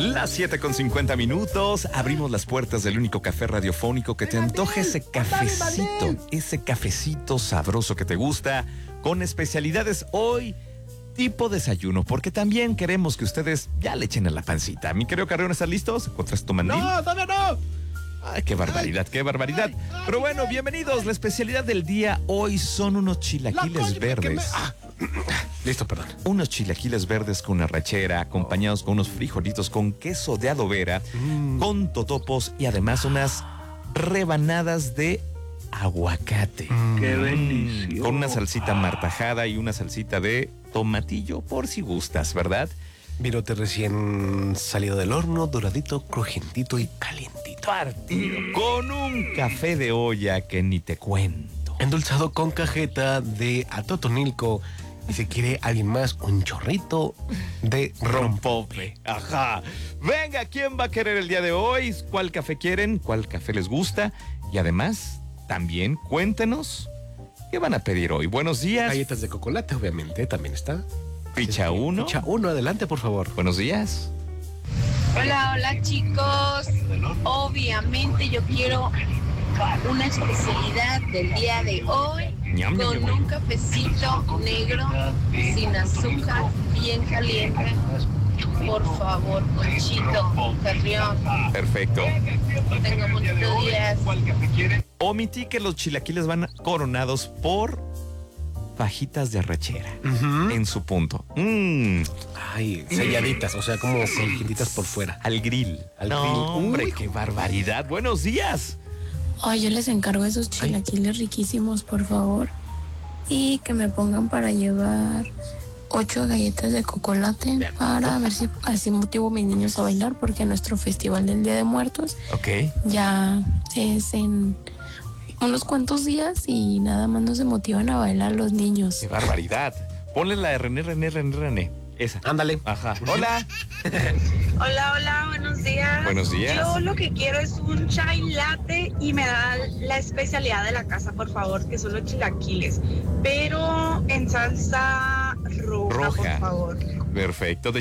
Las 7:50. Abrimos las puertas del único café radiofónico que te antoja ese cafecito sabroso que te gusta, con especialidades hoy tipo desayuno, porque también queremos que ustedes ya le echen a la pancita. Mi querido Carreón, ¿estás listos? ¿Encontraste tu mandil? No, todavía no. Ay, qué barbaridad, qué barbaridad. Pero bueno, bienvenidos. La especialidad del día hoy son unos chilaquiles verdes. Listo, perdón. Unos chilaquiles verdes con arrachera, acompañados con unos frijolitos con queso de adobera, con totopos y además unas rebanadas de aguacate. Qué bendición. Con una salsita martajada y una salsita de tomatillo, por si gustas, ¿verdad? Virote recién salido del horno, doradito, crujientito y calientito. Partido. Con un café de olla que ni te cuento. Endulzado con cajeta de atotonilco. Y si quiere alguien más, un chorrito de rompope. Ajá. Venga, ¿quién va a querer el día de hoy? ¿Cuál café quieren? ¿Cuál café les gusta? Y además, también cuéntenos qué van a pedir hoy. Buenos días. Galletas de chocolate, obviamente, también está. Ficha 1. Ficha 1, adelante, por favor. Buenos días. Hola chicos. Obviamente yo quiero una especialidad del día de hoy con un cafecito negro sin azúcar, bien caliente. Por favor, Conchito, Carrión. Perfecto. Tengo bonitos días. Omití que los chilaquiles van coronados por fajitas de arrachera en su punto. Ay, selladitas, o sea, como crujientitas por fuera. Al grill. Hombre, qué barbaridad. Buenos días. Ay, yo les encargo esos chilaquiles riquísimos, por favor. Y que me pongan para llevar 8 galletas de chocolate para ver si así motivo a mis niños a bailar, porque nuestro festival del Día de Muertos ya es en unos cuantos días y nada más no se motivan a bailar los niños. Qué barbaridad. Ponle la de René. Esa. Ándale. Ajá. Hola. Hola, buenos días. Buenos días. Yo lo que quiero es un chai latte y me da la especialidad de la casa, por favor, que son los chilaquiles, pero en salsa roja. Por favor. Perfecto.